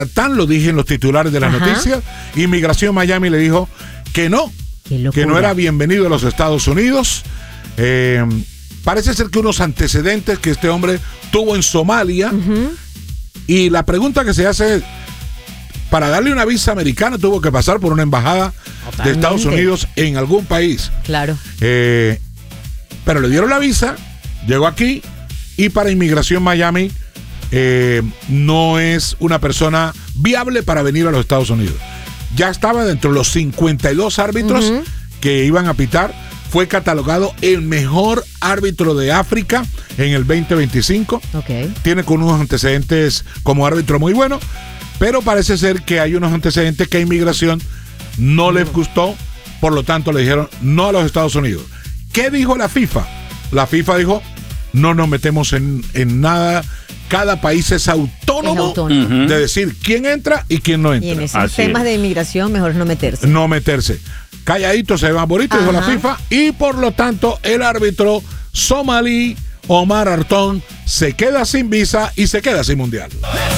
lo dije en los titulares de las noticias. Inmigración Miami le dijo que no era bienvenido a los Estados Unidos. Parece ser que unos antecedentes que este hombre tuvo en Somalia. Y la pregunta que se hace es, para darle una visa americana tuvo que pasar por una embajada de Estados Unidos en algún país. Claro. Pero le dieron la visa, llegó aquí, y para Inmigración Miami no es una persona viable para venir a los Estados Unidos. Ya estaba dentro de los 52 árbitros que iban a pitar. Fue catalogado el mejor árbitro de África en el 2025. Tiene con unos antecedentes como árbitro muy buenos, pero parece ser que hay unos antecedentes que a Inmigración no les gustó, por lo tanto le dijeron no a los Estados Unidos. ¿Qué dijo la FIFA? La FIFA dijo, no nos metemos en nada. Cada país es autónomo de decir quién entra y quién no entra. Y en esos temas de inmigración mejor no meterse. No meterse. Calladito se va bonito, dijo la FIFA, y por lo tanto el árbitro somalí Omar Hartón se queda sin visa y se queda sin mundial.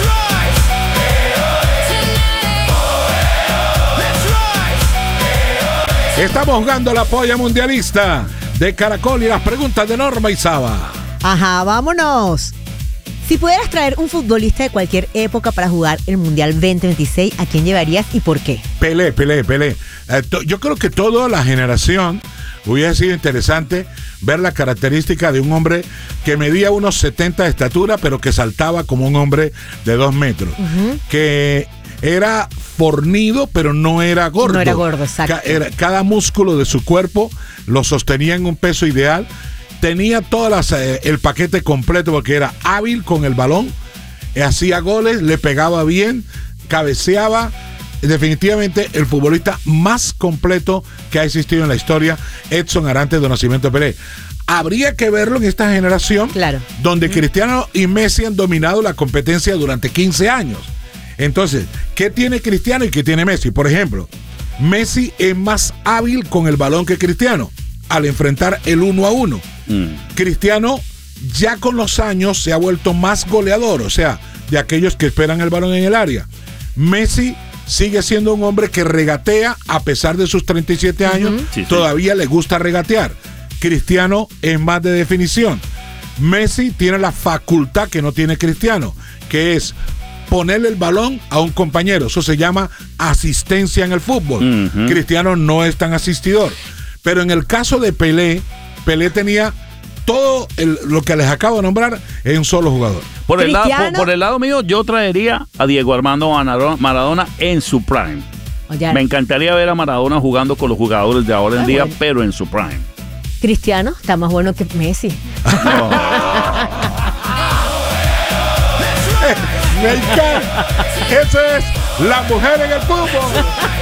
Estamos jugando la polla mundialista de Caracol y las preguntas de Norma y Saba. Vámonos. Si pudieras traer un futbolista de cualquier época para jugar el Mundial 2026, ¿a quién llevarías y por qué? Pelé. Yo creo que toda la generación hubiera sido interesante ver la característica de un hombre que medía unos 70 de estatura, pero que saltaba como un hombre de 2 metros. Que era fornido, pero no era gordo. No era gordo, exacto. Cada músculo de su cuerpo lo sostenía en un peso ideal. Tenía todas el paquete completo porque era hábil con el balón, hacía goles, le pegaba bien, cabeceaba. Definitivamente el futbolista más completo que ha existido en la historia, Edson Arantes do Nascimento Pelé. Habría que verlo en esta generación, donde Cristiano y Messi han dominado la competencia durante 15 años. Entonces, ¿qué tiene Cristiano y qué tiene Messi? Por ejemplo, Messi es más hábil con el balón que Cristiano al enfrentar el 1 a 1. Cristiano ya con los años se ha vuelto más goleador, o sea, de aquellos que esperan el balón en el área. Messi sigue siendo un hombre que regatea a pesar de sus 37 años, todavía le gusta regatear. Cristiano es más de definición. Messi tiene la facultad que no tiene Cristiano, que es ponerle el balón a un compañero. Eso se llama asistencia en el fútbol. Cristiano no es tan asistidor. Pero en el caso de Pelé tenía todo lo que les acabo de nombrar en un solo jugador. Por el lado mío, yo traería a Diego Armando Maradona en su prime. Me encantaría ver a Maradona jugando con los jugadores de ahora en día, pero en su prime. Cristiano está más bueno que Messi. Me encanta. Esa es la mujer en el fútbol.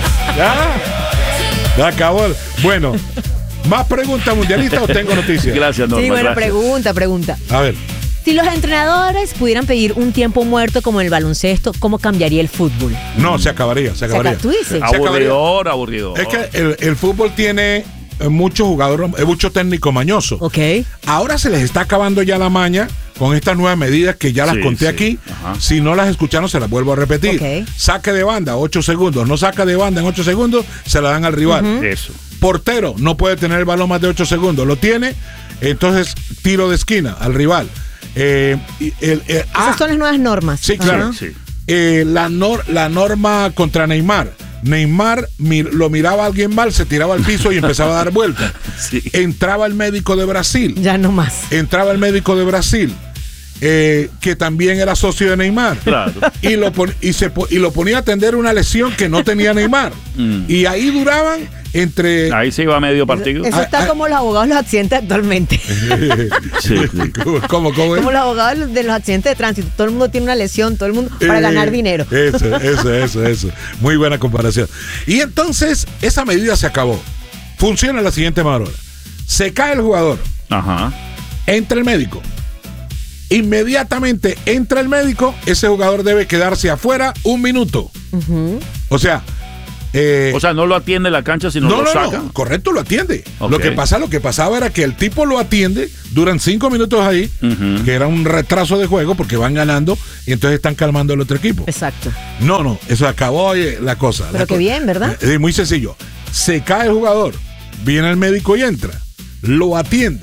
Ya acabó. Bueno, ¿más preguntas mundialistas o tengo noticias? Gracias, Norma. Sí, bueno, gracias. Pregunta. A ver. Si los entrenadores pudieran pedir un tiempo muerto como en el baloncesto, ¿cómo cambiaría el fútbol? No, se acabaría. ¿Tú dices? Aburridor. Es que el fútbol tiene muchos jugadores, mucho técnico mañoso. Ahora se les está acabando ya la maña con estas nuevas medidas que ya las conté aquí. Si no las escucharon, se las vuelvo a repetir. Saque de banda, 8 segundos. No saca de banda en 8 segundos, se la dan al rival. Eso. Portero, no puede tener el balón más de 8 segundos. Lo tiene, entonces tiro de esquina al rival. Esas son las nuevas normas. Sí, claro. La norma contra Neymar. Neymar lo miraba a alguien mal, se tiraba al piso y empezaba a dar vueltas. Entraba el médico de Brasil. Ya no más. Entraba el médico de Brasil, que también era socio de Neymar. Claro. Y lo ponía a atender una lesión que no tenía Neymar. Y ahí duraban entre... Ahí se iba medio partido. Eso está como los abogados de los accidentes actualmente. ¿Cómo es? Como los abogados de los accidentes de tránsito. Todo el mundo tiene una lesión, todo el mundo para ganar dinero. Eso. Muy buena comparación. Y entonces, esa medida se acabó. Funciona de la siguiente manera. Se cae el jugador. Entra el médico. Inmediatamente entra el médico, ese jugador debe quedarse afuera 1 minuto. O sea, O sea, no lo atiende la cancha, sino lo saca. No, correcto, lo atiende. Okay. Lo que pasaba era que el tipo lo atiende, duran 5 minutos ahí, que era un retraso de juego porque van ganando y entonces están calmando al otro equipo. Exacto. No, eso acabó la cosa. Pero qué bien, ¿verdad? Es muy sencillo. Se cae el jugador, viene el médico y entra, lo atiende.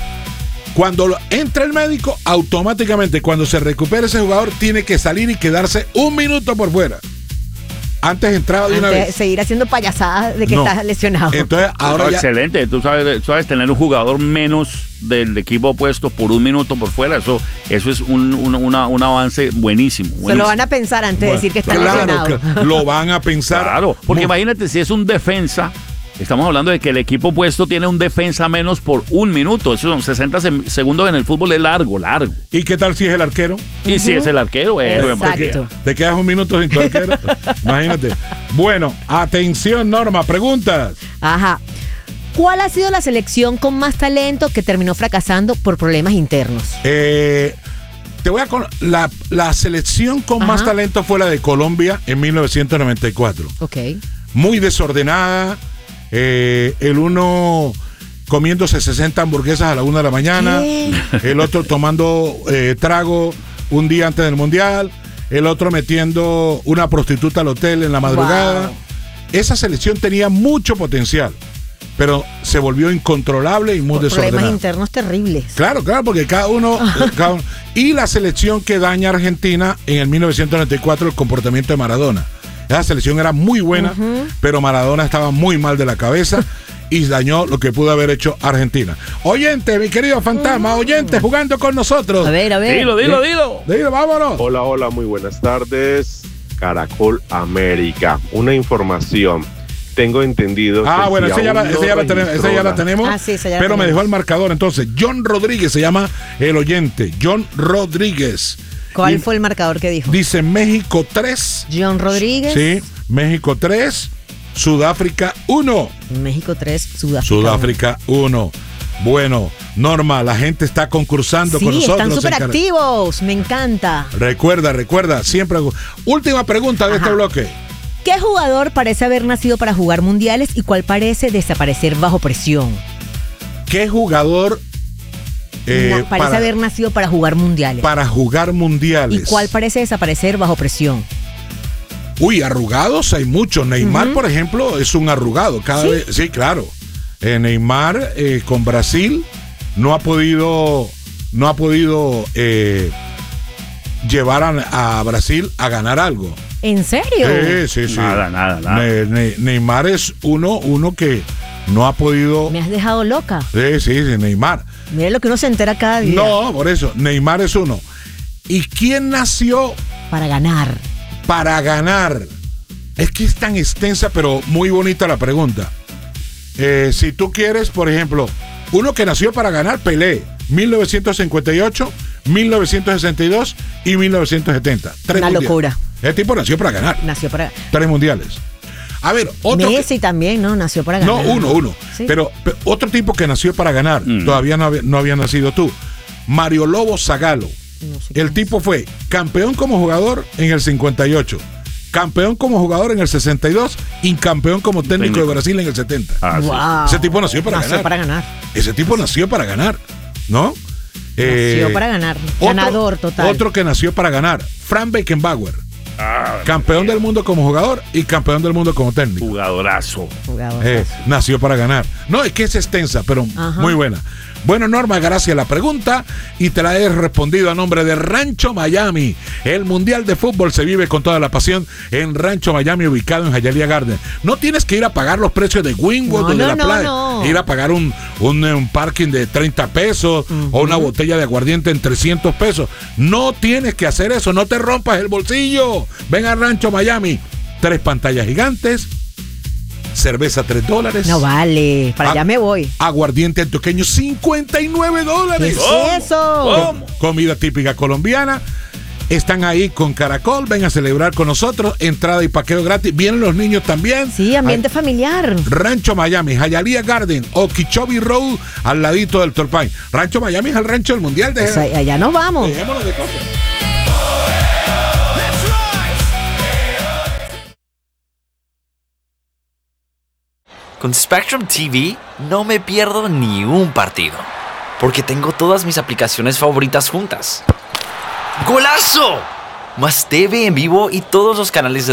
Cuando entra el médico, automáticamente cuando se recupera ese jugador tiene que salir y quedarse 1 minuto por fuera. Antes entraba de una vez. Seguir haciendo payasadas de que estás lesionado. Entonces, ahora excelente. Tú sabes tener un jugador menos del equipo opuesto por 1 minuto por fuera. Eso es un avance buenísimo. Se lo van a pensar antes de decir que está lesionado. Claro, lo van a pensar. Claro, porque imagínate si es un defensa. Estamos hablando de que el equipo opuesto tiene un defensa menos por 1 minuto. Eso son 60 segundos en el fútbol, es largo. ¿Y qué tal si es el arquero? Y si es el arquero, exacto. Te quedas 1 minuto sin tu arquero. Imagínate. Bueno, atención, Norma, preguntas. Ajá. ¿Cuál ha sido la selección con más talento que terminó fracasando por problemas internos? Te voy a la selección con más talento fue la de Colombia en 1994. Ok. Muy desordenada. El uno comiéndose 60 hamburguesas a la 1 de la mañana. ¿Qué? El otro tomando trago un día antes del mundial. El otro metiendo una prostituta al hotel en la madrugada. Wow. Esa selección tenía mucho potencial, pero se volvió incontrolable y muy desordenada. Problemas internos terribles. Claro, porque cada uno. Y la selección que daña a Argentina en el 1994, el comportamiento de Maradona. Esa selección era muy buena, pero Maradona estaba muy mal de la cabeza y dañó lo que pudo haber hecho Argentina. Oyente, mi querido fantasma, oyente, jugando con nosotros. A ver. Dilo. Dilo, vámonos. Hola, muy buenas tardes. Caracol América. Una información. Tengo entendido. Bueno, esa ya la tenemos. Sí, pero me dejó el marcador. Entonces, John Rodríguez se llama el oyente. John Rodríguez. ¿Cuál fue el marcador que dijo? Dice México 3. John Rodríguez. Sí, México 3, Sudáfrica 1. México 3, Sudáfrica 1. Bueno, Norma, la gente está concursando con nosotros. Están súper activos, me encanta. Recuerda, siempre. Última pregunta de este bloque. ¿Qué jugador parece haber nacido para jugar mundiales y cuál parece desaparecer bajo presión? ¿Qué jugador parece haber nacido para jugar mundiales? Para jugar mundiales. ¿Y cuál parece desaparecer bajo presión? Arrugados hay muchos. Neymar, por ejemplo, es un arrugado. Sí, claro. Neymar con Brasil no ha podido llevar a Brasil a ganar algo. ¿En serio? Sí. Nada. Neymar es uno que no ha podido. Me has dejado loca. Sí, Neymar. Mira lo que uno se entera cada día. No, por eso, Neymar es uno. ¿Y quién nació? Para ganar. Es que es tan extensa, pero muy bonita la pregunta. Si tú quieres, por ejemplo, uno que nació para ganar, Pelé, 1958, 1962 y 1970. Una locura. Ese tipo nació para ganar. 3 mundiales. A ver, otro. Messi también, ¿no? Nació para ganar. No, uno. ¿Sí? Pero otro tipo que nació para ganar, todavía no había nacido tú. Mario Lobo Zagallo. No sé. El tipo fue campeón como jugador en el 58, campeón como jugador en el 62 y campeón como técnico de Brasil en el 70. Wow. Ese tipo nació para ganar. Ese tipo nació para ganar, ¿no? Nació para ganar. Ganador total. Otro que nació para ganar, Frank Beckenbauer. Campeón del mundo como jugador y campeón del mundo como técnico. Jugadorazo. Nació para ganar. No, es que es extensa, pero muy buena. Bueno, Norma, gracias a la pregunta y te la he respondido a nombre de Rancho Miami. El Mundial de Fútbol se vive con toda la pasión en Rancho Miami, ubicado en Hialeah Garden. No tienes que ir a pagar los precios de Wynwood o de la playa. Ir a pagar un parking de 30 pesos o una botella de aguardiente en 300 pesos. No tienes que hacer eso, no te rompas el bolsillo. Ven a Rancho Miami. 3 pantallas gigantes. Cerveza $3. No vale, para allá me voy. Aguardiente antioqueño $59. ¿Qué es eso? Comida típica colombiana. Están ahí con Caracol, ven a celebrar con nosotros, entrada y paqueo gratis. Vienen los niños también. Sí, ambiente familiar. Rancho Miami, Hialeah Garden, Okeechobee Road, al ladito del Torpine. Rancho Miami es el rancho del mundial. Pues allá nos vamos. Dejémonos de cosas. Con Spectrum TV no me pierdo ni un partido, porque tengo todas mis aplicaciones favoritas juntas. ¡Golazo! Más TV en vivo y todos los canales de